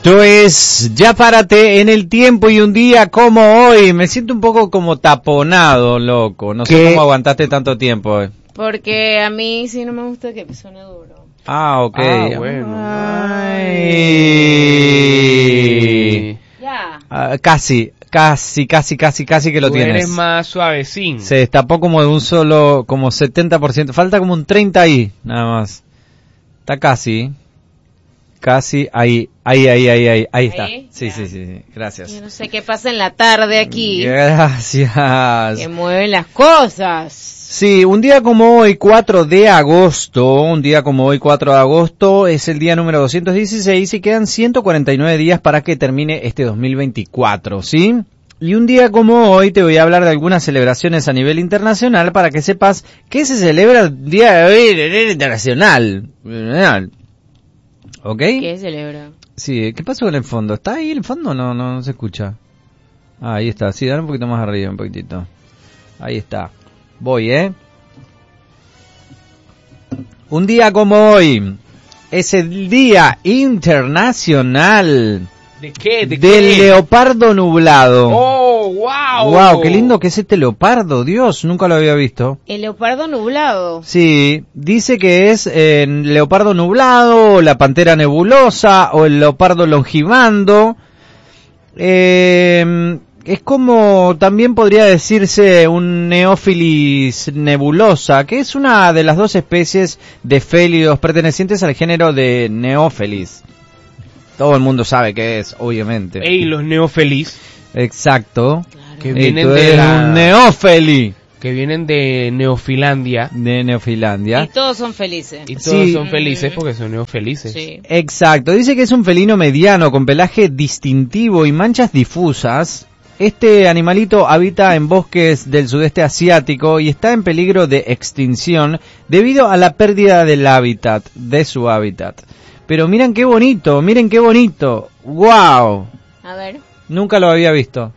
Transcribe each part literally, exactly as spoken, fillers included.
Esto es Ya Párate en el Tiempo y un día como hoy. Me siento un poco como taponado, loco. No sé ¿Qué? cómo aguantaste tanto tiempo hoy. Porque a mí sí no me gusta que suene duro. Ah, ok. Ah, bueno. Ay. Ya. Ah, casi, casi, casi, casi, casi que lo Tú tienes. eres más suavecín. Se destapó como de un solo, como setenta por ciento. Falta como un treinta ahí, nada más. Está casi. Casi ahí, ahí, ahí, ahí, ahí, ahí está. ¿Ahí? Sí, Ya. sí, sí, sí, gracias. Yo no sé qué pasa en la tarde aquí. Gracias. Que mueven las cosas. Sí, un día como hoy, cuatro de agosto, un día como hoy, cuatro de agosto, es el día número doscientos dieciséis y quedan ciento cuarenta y nueve días para que termine este dos mil veinticuatro, ¿sí? Y un día como hoy te voy a hablar de algunas celebraciones a nivel internacional para que sepas que se celebra el día de hoy a nivel internacional. ¿Ok? ¿Qué celebra? Sí, ¿qué pasó con el fondo? ¿Está ahí el fondo? No, no, no se escucha. Ah, ahí está, sí, dale un poquito más arriba, un poquitito. Ahí está. Voy, ¿eh? Un día como hoy es el Día Internacional ¿De qué? ¿De del qué? leopardo nublado. ¡Oh, wow! Wow, qué lindo que es este leopardo, Dios, nunca lo había visto. El leopardo nublado. Sí, dice que es eh, el leopardo nublado, o la pantera nebulosa, o el leopardo longibando. Eh, es como, también podría decirse un Neophilis nebulosa, que es una de las dos especies de félidos pertenecientes al género de Neophilis. Todo el mundo sabe qué es, obviamente. Ey, los neofeliz, Exacto. que Y vienen tú de eres la... un Neófili que vienen de Neofilandia. de Neofilandia. Y todos son felices. Y todos Sí. son felices porque son neofelices. Sí. Exacto, dice que es un felino mediano con pelaje distintivo y manchas difusas. Este animalito habita en bosques del sudeste asiático y está en peligro de extinción debido a la pérdida del hábitat, de su hábitat. Pero miren qué bonito, miren qué bonito. ¡Wow! A ver. Nunca lo había visto.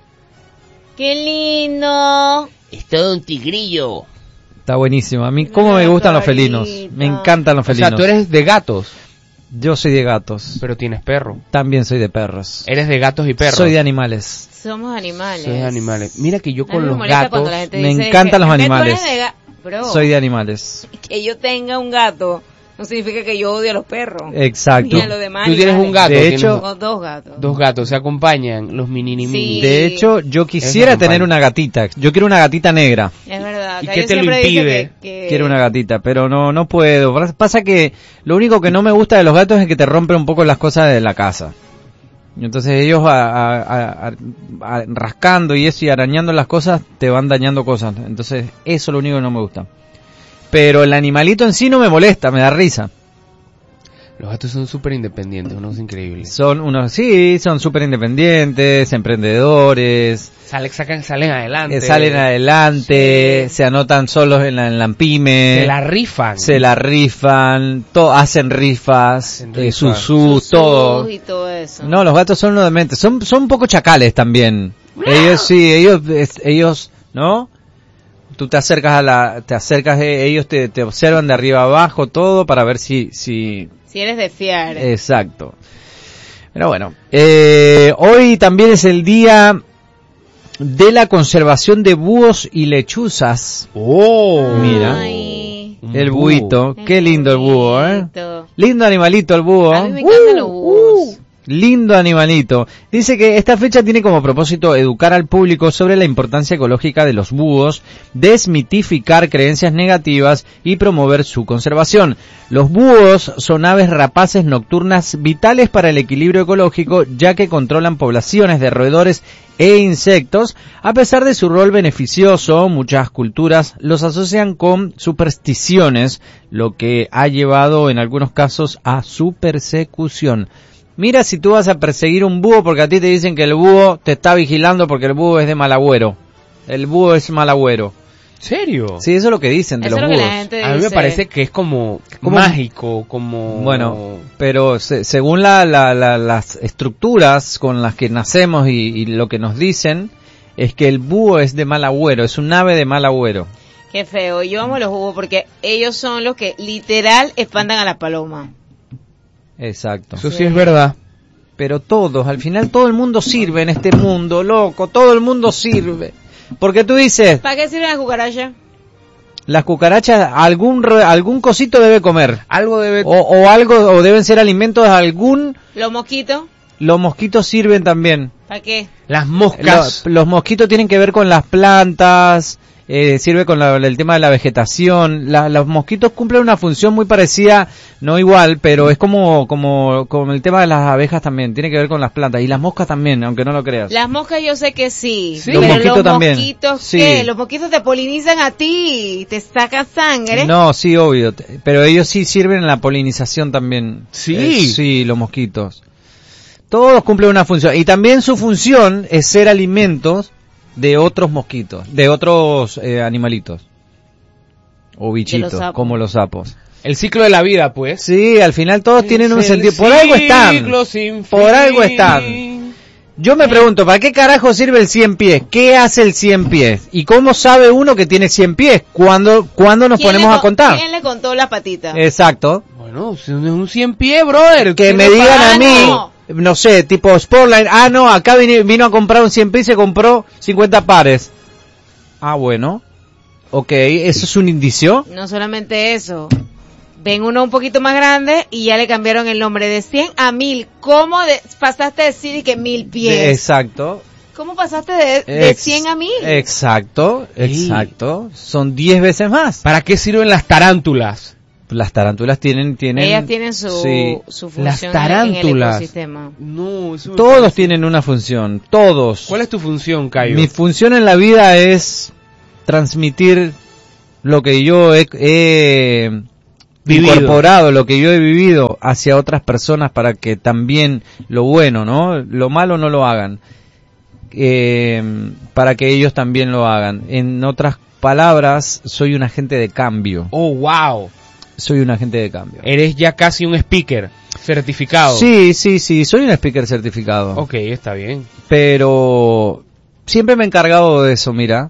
¡Qué lindo! Es todo un tigrillo. Está buenísimo. A mí, cómo me gustan los felinos. Me encantan los O sea, felinos. tú eres de gatos, Yo soy de gatos. pero tienes perro. También soy de perros. Eres de gatos y perros. Soy de animales. Somos animales. Soy de animales. Mira que yo A mí con me los molesta cuando gatos... la gente me dice encantan que- los que tú animales. eres de ga- Bro, Soy de animales. que yo tenga un gato no significa que yo odie a los perros. Exacto. Ni a los demás Tú tienes animales. un gato. De tienes hecho- Tengo dos gatos. dos gatos, se acompañan, los mini ni mini. Sí. De hecho, yo quisiera Eso, tener compadre. una gatita. Yo quiero una gatita negra. Es verdad. ¿Y que qué yo te lo siempre dice impide? que- que- Quiero una gatita, pero no no puedo. Pasa que lo único que no me gusta de los gatos es que te rompen un poco las cosas de la casa. Y entonces ellos a- a- a- a- a- rascando y eso y arañando las cosas te van dañando cosas. Entonces eso es lo único que no me gusta. Pero el animalito en sí no me molesta, me da risa. Los gatos son súper independientes, unos increíbles. Son unos, sí, son súper independientes, emprendedores, Salen, sacan, salen adelante. eh, salen adelante, se anotan solos en la, en la pyme, Se la rifan. se la rifan, to- hacen rifas, Hacen eh, rifas. susú, Susús todo. y todo eso. No, los gatos son unos dementes, son, son un poco chacales también. Ellos sí, ellos, es- ellos, ¿no? Tú te acercas a la, te acercas, eh, ellos te, te observan de arriba abajo todo para ver si, si, Si eres de fiar. exacto. Pero bueno, eh, hoy también es el día de la conservación de búhos y lechuzas. Oh, mira. Ay, Un El búho. buito, qué lindo el búho, ¿eh? bonito. Lindo animalito el búho. A mí me encantan los búhos. Lindo animalito. Dice que esta fecha tiene como propósito educar al público sobre la importancia ecológica de los búhos, desmitificar creencias negativas y promover su conservación. Los búhos son aves rapaces nocturnas vitales para el equilibrio ecológico, ya que controlan poblaciones de roedores e insectos. A pesar de su rol beneficioso, muchas culturas los asocian con supersticiones, lo que ha llevado en algunos casos a su persecución. Mira si tú vas a perseguir un búho porque a ti te dicen que el búho te está vigilando porque el búho es de mal agüero. El búho es mal agüero. ¿Serio? Sí, eso es lo que dicen de Eso es los lo que búhos. la gente dice. A mí me parece que es como, Como- mágico, como... Bueno, pero se- según la, la- la- las estructuras con las que nacemos y, y lo que nos dicen, es que el búho es de mal agüero, es un ave de mal agüero. Qué feo. Yo amo los búhos porque ellos son los que literal espantan a la paloma. Exacto. Eso sí es verdad. pero todos, al final todo el mundo sirve en este mundo, loco, todo el mundo sirve. Porque tú dices, ¿Para qué sirve la cucaracha? las cucarachas algún re- algún cosito debe comer, Algo debe... o, o algo, o deben ser alimentos de algún, ¿Los mosquitos? los mosquitos sirven también. ¿Para qué? Las moscas. Lo- los mosquitos tienen que ver con las plantas, eh, sirve con la- el tema de la vegetación. La- los mosquitos cumplen una función muy parecida, no igual, pero es como, como, como el tema de las abejas también, tiene que ver con las plantas. Y las moscas también, aunque no lo creas. Las moscas yo sé que sí. Sí. Pero Los mosquitos los también. mosquitos, Sí. ¿qué? Los mosquitos te polinizan a ti, te sacan sangre. No, sí, obvio, t- pero ellos sí sirven en la polinización también. Sí. Eh, sí, los mosquitos. Todos cumplen una función. Y también su función es ser alimentos de otros mosquitos, de otros eh, animalitos. O bichitos, sapos. como los sapos. El ciclo de la vida, pues. Sí, al final todos tienen un Es el sentido. Por algo están. ciclo sin Por algo fin. están. Yo me pregunto, ¿para qué carajo sirve el cien pies? ¿Qué hace el cien pies? ¿Y cómo sabe uno que tiene cien pies? ¿Cuándo, cuándo nos ¿Quién ponemos le a con- contar? ¿Quién le contó la patita? Exacto. Bueno, es un cien pie, brother. Que ¿Qué me no digan pasa? a mí, no. no sé, tipo Sportline, ah no, acá vine- vino a comprar un cien pies y se compró cincuenta pares. Ah, bueno. Ok, ¿eso es un indicio? No solamente eso. Ven uno un poquito más grande y ya le cambiaron el nombre de cien a mil. ¿Cómo de- pasaste de decir que mil pies? Exacto. ¿Cómo pasaste de, de Ex- cien a mil? Exacto, Sí. exacto. Son diez veces más. ¿Para qué sirven las tarántulas? Las tarántulas tienen, tienen... Ellas tienen su, Sí. su Las función tarántulas. en el ecosistema. No, eso me Todos parece- tienen una función, todos. ¿Cuál es tu función, Cayo? Mi función en la vida es transmitir lo que yo he, he Vivido. incorporado, lo que yo he vivido hacia otras personas para que también lo bueno, ¿no? Lo malo no lo hagan. Eh, para que ellos también lo hagan. En otras palabras, soy un agente de cambio. Oh, wow. Soy un agente de cambio. Eres ya casi un speaker certificado. Sí, sí, sí, soy un speaker certificado. Ok, está bien. Pero siempre me he encargado de eso, mira.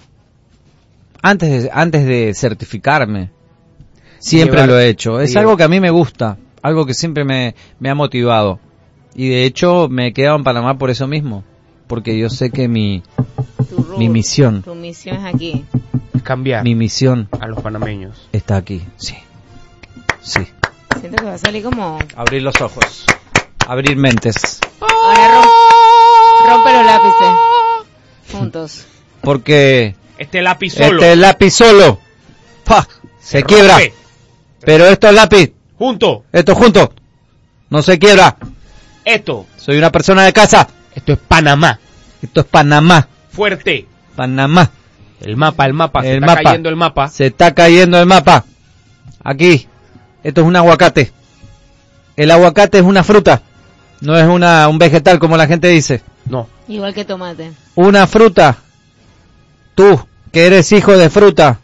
Antes de, antes de certificarme. Siempre Llevar- lo he hecho. Es llevar- algo que a mí me gusta. Algo que siempre me, me ha motivado. Y de hecho me he quedado en Panamá por eso mismo. Porque yo sé que mi, Tu rule, mi misión, Tu misión es aquí. Es cambiar mi misión a los panameños. está aquí. Sí. Sí. Siento que va a salir como... Abrir los ojos. Abrir mentes. Ahora rom- rompe los lápices. Juntos. Porque Este lápiz solo. este lápiz solo. ¡Pah! Se rompe. quiebra. Pero estos lápiz, Junto. estos juntos, no se quiebra. Esto. Soy una persona de casa. Esto es Panamá. Esto es Panamá. Fuerte. Panamá. El mapa, el mapa. Se El está mapa. cayendo el mapa. Se está cayendo el mapa. Aquí. Esto es un aguacate. El aguacate es una fruta. No es una un vegetal como la gente dice. No. Igual que tomate. Una fruta. Tú, que eres hijo de fruta.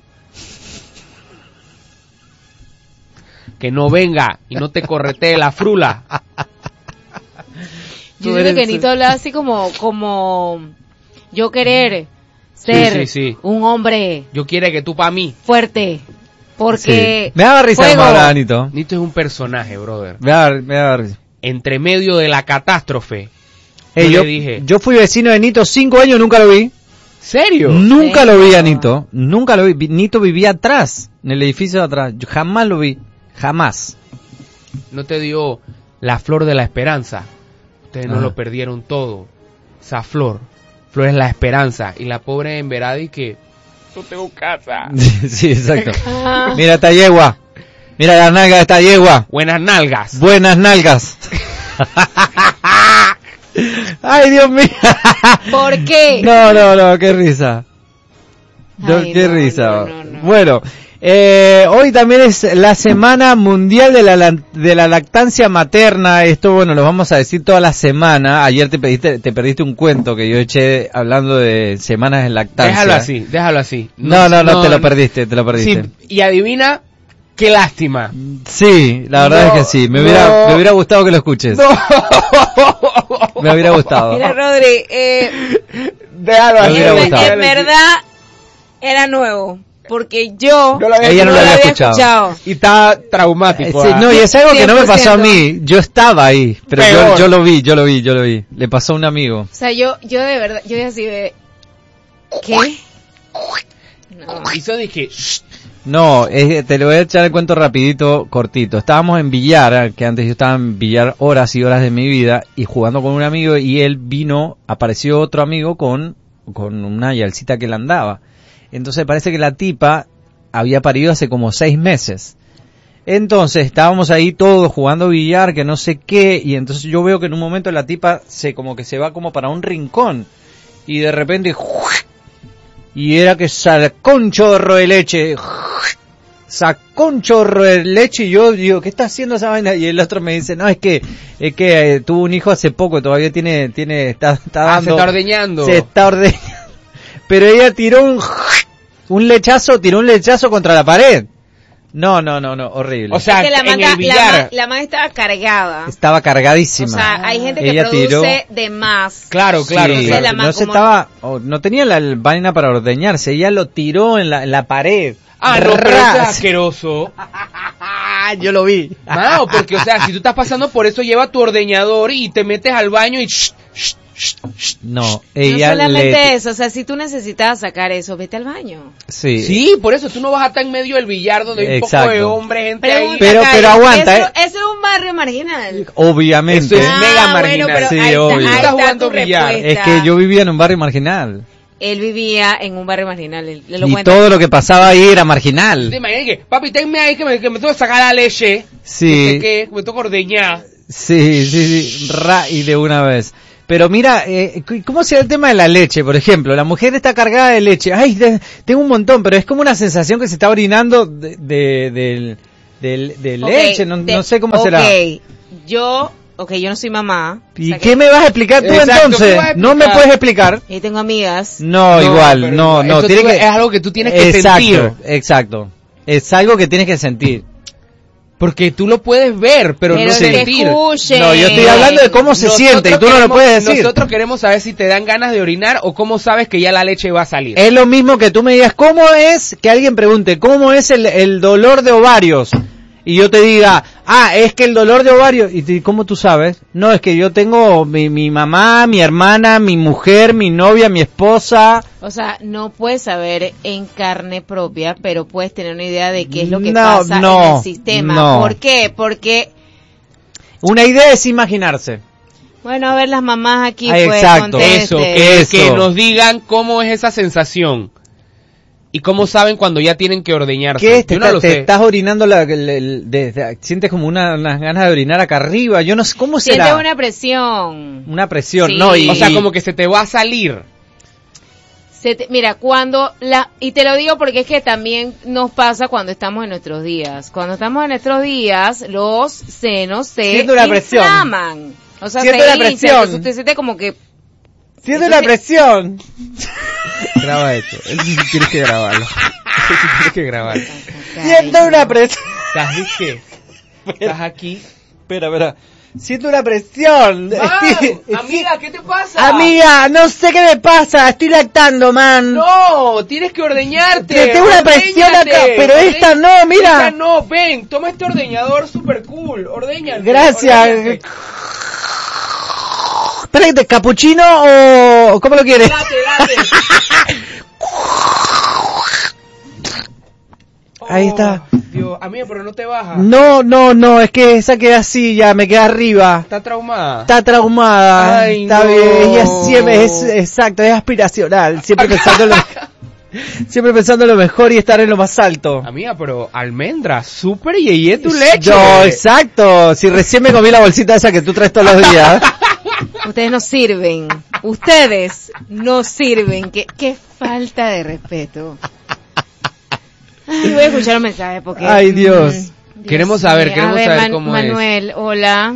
Que no venga y no te corretee la frula. Yo Tú siento eres- que Nito habla así como, como yo querer ser Sí, sí, sí. un hombre Yo quiero que tú pa' mí. fuerte. Porque Sí. Me daba risa fuego. como habla Anito. Nito es un personaje, brother. Me daba, me daba risa. Entre medio de la catástrofe. Eh, yo yo, le dije. yo fui vecino de Nito cinco años, nunca lo vi. ¿Serio? Nunca lo vi a Serio. Nito. Nunca lo vi. Vi- Nito vivía atrás, en el edificio de atrás. Yo jamás lo vi. Jamás. No te dio la flor de la esperanza. Ustedes no Ajá. lo perdieron todo. Esa flor. Flor es la esperanza. Y la pobre en Veradi que... No tengo casa. Sí, exacto. Ah, Mira esta yegua. Mira la nalga de esta yegua. Buenas nalgas. Buenas nalgas. Ay, Dios mío. ¿Por qué? No, no, no, qué risa. No, Ay, qué no, risa. no, no, no. Bueno, eh, hoy también es la Semana Mundial de la, lan- de la Lactancia Materna. Esto, bueno, lo vamos a decir toda la semana. Ayer te pediste, te perdiste un cuento que yo eché hablando de semanas de lactancia. Déjalo así, déjalo así. No, no, no, te lo perdiste, te lo perdiste. Sí, y adivina, qué lástima. Sí, la verdad No, es que sí. Me hubiera, no. me hubiera gustado que lo escuches. Me hubiera gustado. Mira, Rodri, eh, Déjalo Me así. hubiera en, gustado. en verdad era nuevo. porque yo No lo había Ella no lo había escuchado. escuchado. Y está traumático. Sí, ¿ah? no, y es algo que no me pasó a cien por mí. Yo estaba ahí, pero yo, Peor. yo lo vi, yo lo vi, yo lo vi. Le pasó a un amigo. O sea, yo, yo de verdad, yo así de, ¿qué? No. Hizo dije, "Shh". No, eh, te lo voy a echar el cuento rapidito, cortito. Estábamos en billar, que antes yo estaba en billar horas y horas de mi vida, y jugando con un amigo, y él vino, apareció otro amigo con, con una yalcita que él andaba. Entonces parece que la tipa había parido hace como seis meses. Entonces estábamos ahí todos jugando billar, que no sé qué, y entonces yo veo que en un momento la tipa se como que se va como para un rincón, y de repente, y era que sacó un chorro de leche, sacó un chorro de leche, y yo digo, ¿qué está haciendo esa vaina? Y el otro me dice, no, es que, es que eh, tuvo un hijo hace poco, todavía tiene, tiene, está, está Ah, dando. se está ordeñando. Se está ordeñando. Pero ella tiró un, un lechazo, tiró un lechazo contra la pared. No, no, no, no, horrible. O sea, Es que la en manta, el la, billar. ma- la mano estaba cargada. Estaba cargadísima. O sea, hay gente que Ella produce tiró- de más. Claro, claro, Sí, claro. la ma- no se como- estaba, oh, no tenía la la vaina para ordeñarse, ella lo tiró en la, en la pared. Ah, no, pero eso es Ras. asqueroso. Yo lo vi. Mao, porque, o sea, si tú estás pasando por eso, lleva tu ordeñador y te metes al baño y... shh, shh, shh, shh. No, No ella solamente le... eso, o sea, si tú necesitas sacar eso, vete al baño. Sí. Sí, por eso tú no vas a estar en medio del billar donde hay un poco Exacto. de hombre, gente Pregunta, ahí. Pero- Cayo, pero aguanta, Eso, ¿eh? eso es un barrio marginal. Obviamente. Eso es mega Ah, marginal. Bueno, pero Sí, ahí está, obvio. ahí Estás está jugando tu billar. Es respuesta. que yo vivía en un barrio marginal. Él vivía en un barrio marginal. él- él lo Y cuenta. todo lo que pasaba ahí era ¿Te marginal. imaginas que, papi, tenme ahí que me, que me tengo que sacar la leche? Sí. No sé qué, que me tengo que ordeñar. Sí, sí, sí. Ra y de una vez. Pero mira, eh, ¿cómo será el tema de la leche, por ejemplo? La mujer está cargada de leche. Ay, de- tengo un montón, pero es como una sensación que se está orinando de, de, del- del- de Ok, leche, no, te- no sé cómo ok, será. yo, ok, yo no soy mamá. o ¿Y sea qué que- me vas a explicar tú Exacto, entonces? ¿qué vas a No me explicar? puedes explicar. Y tengo amigas. No, igual, pero no, no. eso Tiene tú- que... Es algo que tú tienes que exacto, sentir. exacto. Es algo que tienes que sentir. Porque tú lo puedes ver, pero, Pero no que sentir. escuchen. No, yo estoy hablando de cómo se Nosotros siente y tú no lo queremos- puedes decir. Nosotros queremos saber si te dan ganas de orinar o cómo sabes que ya la leche va a salir. Es lo mismo que tú me digas, ¿cómo es? Que alguien pregunte, ¿cómo es el, el dolor de ovarios? Y yo te diga, ah, es que el dolor de ovarios, y te- ¿cómo tú sabes? No, es que yo tengo mi, mi mamá, mi hermana, mi mujer, mi novia, mi esposa. O sea, no puedes saber en carne propia, pero puedes tener una idea de qué es lo que No, pasa no, en el sistema. no. ¿Por qué? Porque, Una idea es imaginarse. bueno, a ver las mamás aquí, Ah, pues, exacto. contesten. Eso, que, Eso. que nos digan cómo es esa sensación. Y cómo saben cuando ya tienen que ordeñarse. ¿Qué es? Te, Yo no está- lo te sé. estás orinando, la, el- el- de- de- sientes como una- unas ganas de orinar acá arriba. Yo no sé, ¿cómo será? Siente una presión. Una presión, Sí. ¿no? Y, O sea, como que se te va a salir. Se te- mira, cuando la, y te lo digo porque es que también nos pasa cuando estamos en nuestros días. Cuando estamos en nuestros días, los senos se Siento la presión. inflaman. O sea, Siento se la hinchan, presión. entonces usted siente como que, siento entonces- la presión. Graba esto. Tienes que grabarlo. Tienes que grabarlo. Siento una presión. ¿Estás de qué? ¿Estás aquí? Espera, espera. Siento una presión. Estoy- amiga, ¿qué te pasa? Amiga, no sé qué me pasa. Estoy lactando, man. No, tienes que ordeñarte. Te tengo una presión Ordeñate. acá, pero Orde- esta no, mira. Esta no, ven, toma este ordeñador super cool. Ordeñate. Gracias. ordeñate. Espérate, ¿capuchino o cómo lo quieres? Date, date. Ahí está. Oh, Dios, amiga, pero no te baja. No, no, no, es que esa queda así, ya me queda arriba. Está traumada. Está traumada. Ay, está no. bien, ella siempre es exacto, es aspiracional, siempre pensando en lo, siempre pensando en lo mejor y estar en lo más alto. Amiga, pero almendra, súper yeye tu leche. No, exacto. Si recién me comí la bolsita esa que tú traes todos los días. ustedes no sirven. Ustedes no sirven. Qué, qué falta de respeto. Ay, voy a escuchar los mensajes porque... Ay, Dios. mm, Queremos saber, mío. queremos A ver, saber Man- cómo es. Manuel, hola.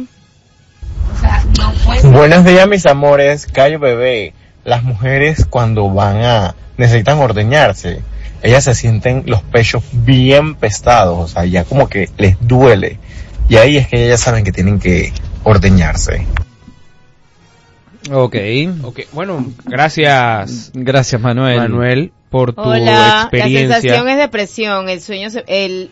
Buenos días, mis amores. Cayo bebé. Las mujeres cuando van a necesitan ordeñarse, ellas se sienten los pechos bien pesados, o sea, ya como que les duele. Y ahí es que ellas saben que tienen que ordeñarse. Ok. Ok, bueno, gracias, Gracias, Manuel. Manuel. por tu Hola, experiencia. la sensación es depresión, el sueño, se, el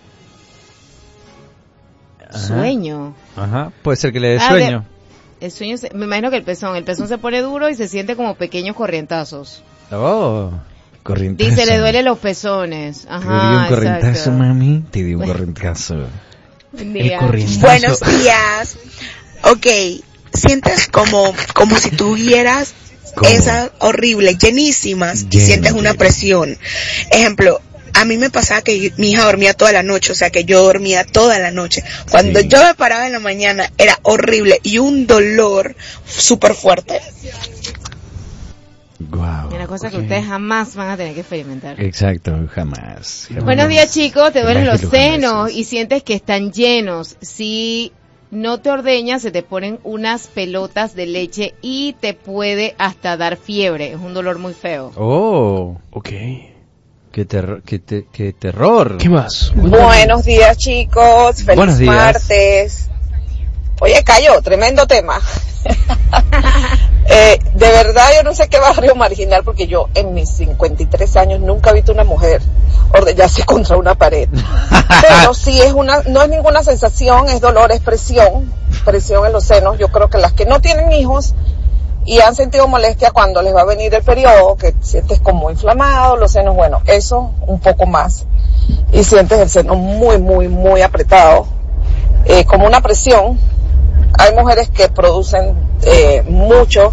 Ajá. sueño. Ajá, puede ser que le dé Ah, sueño. de- el sueño, se, me imagino que el pezón, el pezón se pone duro y se siente como pequeños corrientazos. Oh, corrientazo. Dice, le duele los pezones. Te dio Ajá, un corrientazo, exacto. mami. Te dio un corrientazo. Buen El día. corrientazo. Buenos días. Ok, sientes como, como si tuvieras ¿Cómo? esas horribles, llenísimas, y Lleno, sientes una lleno. presión. Ejemplo, a mí me pasaba que mi hija dormía toda la noche, o sea que yo dormía toda la noche. Cuando Sí. yo me paraba en la mañana era horrible y un dolor súper fuerte. Guau. Una cosa que Ok. ustedes jamás van a tener que experimentar. Exacto, jamás. jamás. Buenos días, chicos. Te duelen Jamás los que lo jamás. senos y sientes que están llenos. Si no te ordeñas, se te ponen unas pelotas de leche y te puede hasta dar fiebre. Es un dolor muy feo. Oh, Ok. qué, terror, qué, te- qué terror. ¿Qué más? Buenos días, chicos. Feliz Buenos días. martes. Oye, Cayo, tremendo tema. eh, de verdad, yo no sé qué barrio marginal, porque yo en mis cincuenta y tres años nunca he visto una mujer ordeñarse contra una pared. Pero sí es una, no es ninguna sensación, es dolor, es presión, presión en los senos. Yo creo que las que no tienen hijos y han sentido molestia cuando les va a venir el periodo, que sientes como inflamado, los senos, bueno, eso un poco más. Y sientes el seno muy, muy, muy apretado, eh, como una presión. Hay mujeres que producen eh, mucho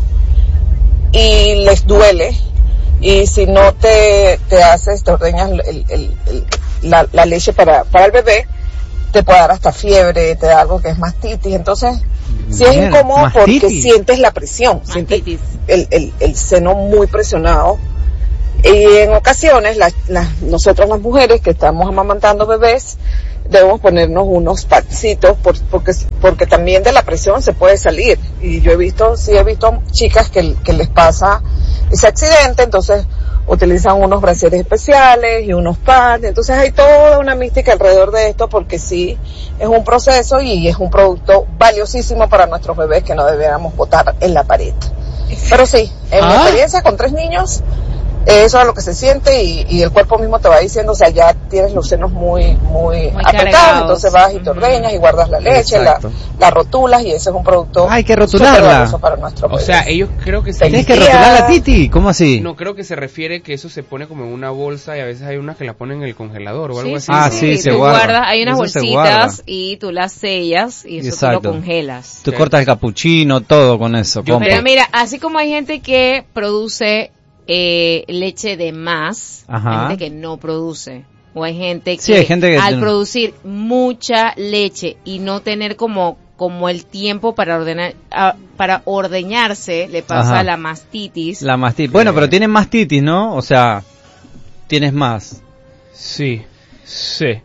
y les duele, y si no te, te haces, te ordeñas el, el, el, la, la leche para, para el bebé, te puede dar hasta fiebre, te da algo que es mastitis. Entonces, sí es Bien, incómodo porque mastitis. sientes la presión, sientes Mastitis. el, el, el seno muy presionado. Y en ocasiones, las, las, nosotras las mujeres que estamos amamantando bebés, debemos ponernos unos pancitos por, porque, porque también de la presión se puede salir. Y yo he visto, sí he visto chicas que, que les pasa ese accidente, entonces utilizan unos brasieres especiales y unos pads. Entonces hay toda una mística alrededor de esto, porque sí es un proceso y es un producto valiosísimo para nuestros bebés que no deberíamos botar en la pared. Pero sí, en mi Ah. experiencia con tres niños, eso es lo que se siente, y, y el cuerpo mismo te va diciendo, o sea, ya tienes los senos muy, muy, Muy apretados, cargados. entonces vas y te Ujú. ordeñas y guardas la leche, la, Exacto. la rotulas, y ese es un producto Hay que súper rotularla. valioso para nuestro O bebé. sea, ellos creo que se... ¿Tienes que Feliz rotular día. la titi? ¿Cómo así? No, creo que se refiere que eso se pone como en una bolsa y a veces hay unas que la ponen en el congelador o algo así. Ah, sí, se tú guarda. guardas, hay unas Eso se bolsitas guarda. y tú las sellas y eso tú Exacto. lo congelas. Tú cortas el capuchino, todo con eso. Yo- compa. Pero mira, así como hay gente que produce eh, leche de más, Ajá. hay gente que no produce. O hay gente que, Sí, hay gente que al tiene- producir mucha leche y no tener como como el tiempo para ordenar a- para ordeñarse, le pasa Ajá. la mastitis. La mastitis. Bueno, pero tienes mastitis, ¿no? O sea, tienes más. Sí, sí.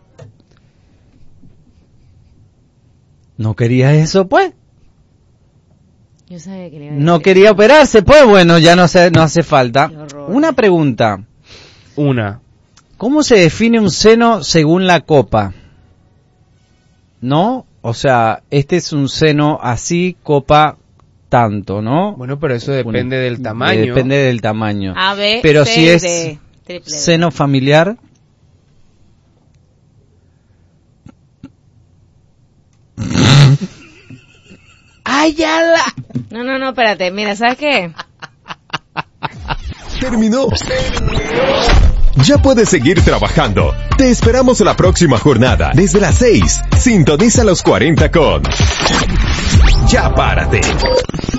¿No quería eso, pues? Yo sabía que le iba a decir No eso. quería operarse, pues bueno, ya no, se, no hace falta. Qué horror. Una pregunta. Una. ¿Cómo se define un seno según la copa? ¿No? O sea, este es un seno así, copa tanto, ¿no? Bueno, pero eso depende Una- del tamaño. Depende del tamaño. A, B, Pero C, si es D, triple D. seno familiar, ¡ay, ya la! No, no, no, espérate, mira, ¿sabes qué? Terminó. Ya puedes seguir trabajando. Te esperamos la próxima jornada desde las seis. Sintoniza los cuarenta con Ya Párate.